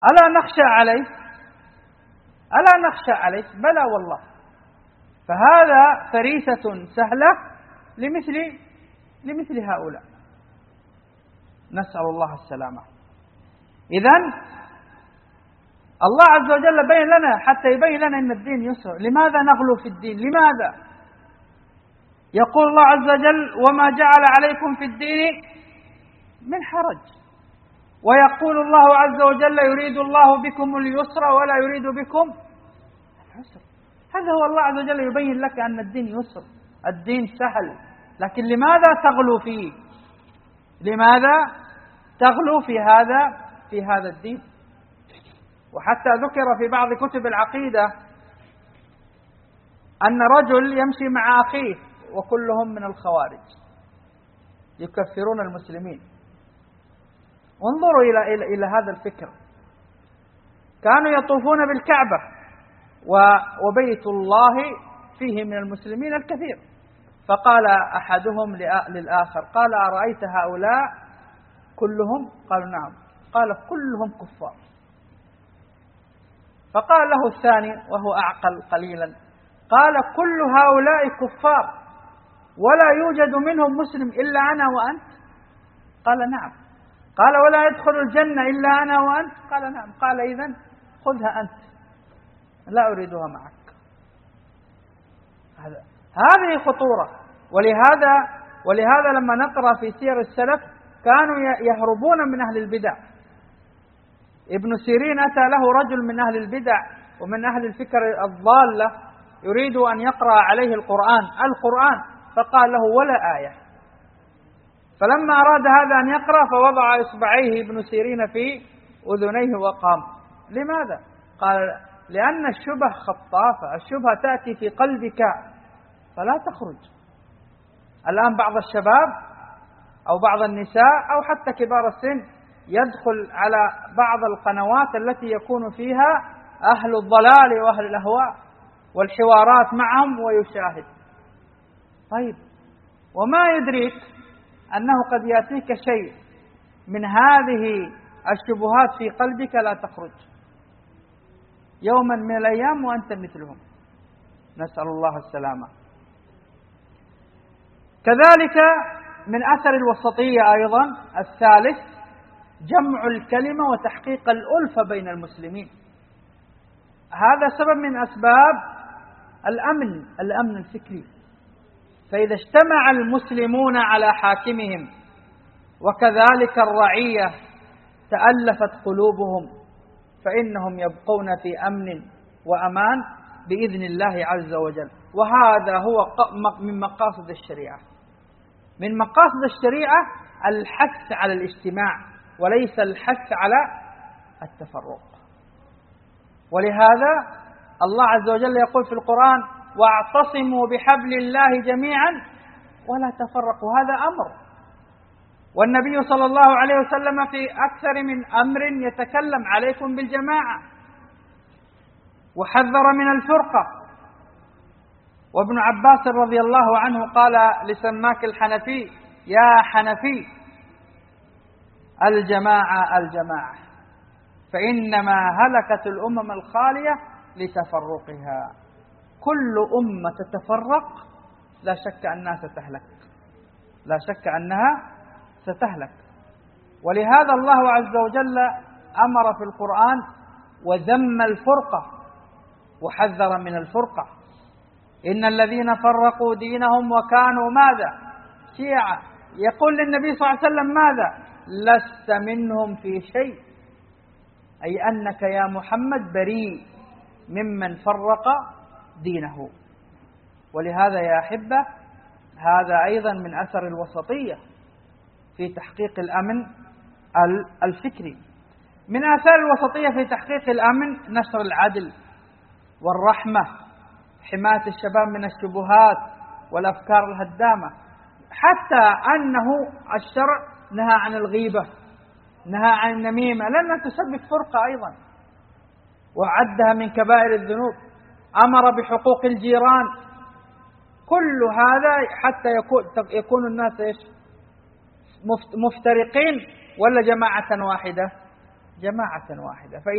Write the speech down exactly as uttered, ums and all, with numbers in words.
ألا نخشى عليه؟ ألا نخشى عليه؟ بلى والله. فهذا فريسة سهلة لمثل لمثل هؤلاء، نسأل الله السلامة. إذن الله عز وجل بين لنا حتى يبين لنا أن الدين يسر. لماذا نغلو في الدين؟ لماذا؟ يقول الله عز وجل: وما جعل عليكم في الدين من حرج. ويقول الله عز وجل: يريد الله بكم اليسر ولا يريد بكم العسر. هذا هو الله عز وجل يبين لك أن الدين يسر، الدين سهل. لكن لماذا تغلو فيه؟ لماذا تغلو في هذا في هذا الدين؟ وحتى ذكر في بعض كتب العقيدة أن رجل يمشي مع أخيه وكلهم من الخوارج يكفرون المسلمين. وانظروا إلى إلى إلى هذا الفكر. كانوا يطوفون بالكعبة وبيت الله فيه من المسلمين الكثير. فقال أحدهم للآخر، قال: أرأيت هؤلاء كلهم؟ قالوا: نعم. قال: كلهم كفار. فقال له الثاني وهو أعقل قليلا، قال: كل هؤلاء كفار ولا يوجد منهم مسلم إلا أنا وأنت؟ قال: نعم. قال: ولا يدخل الجنة إلا أنا وأنت؟ قال: نعم. قال: إذن خذها أنت، لا أريدها معك. هذه خطورة. ولهذا ولهذا لما نقرأ في سير السلف كانوا يهربون من أهل البدع. ابن سيرين أتى له رجل من أهل البدع ومن أهل الفكر الضالة يريد أن يقرأ عليه القرآن القرآن فقال له: ولا آية. فلما أراد هذا أن يقرأ فوضع إصبعيه ابن سيرين في أذنيه وقام. لماذا؟ قال: لأن الشبه خطافة، الشبهة تأتي في قلبك فلا تخرج. الآن بعض الشباب أو بعض النساء أو حتى كبار السن يدخل على بعض القنوات التي يكون فيها أهل الضلال وأهل الأهواء والحوارات معهم ويشاهد. طيب، وما يدريك أنه قد يأتيك شيء من هذه الشبهات في قلبك لا تخرج يوما من الأيام وأنت مثلهم، نسأل الله السلامة. كذلك من أثر الوسطية أيضا الثالث جمع الكلمة وتحقيق الألفة بين المسلمين. هذا سبب من أسباب الأمن الأمن الفكري. فإذا اجتمع المسلمون على حاكمهم وكذلك الرعية تألفت قلوبهم فإنهم يبقون في أمن وأمان بإذن الله عز وجل. وهذا هو من مقاصد الشريعة. من مقاصد الشريعة الحث على الاجتماع وليس الحث على التفرق. ولهذا الله عز وجل يقول في القرآن: واعتصموا بحبل الله جميعا ولا تفرقوا. هذا أمر. والنبي صلى الله عليه وسلم في أكثر من أمر يتكلم عليكم بالجماعة وحذر من الفرقة. وابن عباس رضي الله عنه قال لسماك الحنفي: يا حنفي الجماعة الجماعة، فإنما هلكت الأمم الخالية لتفرقها. كل أمة تتفرق لا شك أنها ستهلك، لا شك أنها ستهلك. ولهذا الله عز وجل أمر في القرآن وذم الفرقة وحذر من الفرقة. إن الذين فرقوا دينهم وكانوا ماذا؟ شيعا. يقول للنبي صلى الله عليه وسلم ماذا؟ لست منهم في شيء، أي أنك يا محمد بريء ممن فرق دينه. ولهذا يا أحبة هذا أيضا من أثر الوسطية في تحقيق الأمن الفكري. من آثار الوسطية في تحقيق الأمن نشر العدل والرحمة، حماية الشباب من الشبهات والأفكار الهدامة، حتى أنه الشرع نهى عن الغيبة، نهى عن النميمة لأنها تسبب فرقة أيضا وعدها من كبائر الذنوب. أمر بحقوق الجيران. كل هذا حتى يكون يكون الناس إيش؟ مفترقين ولا جماعة واحدة؟ جماعة واحدة.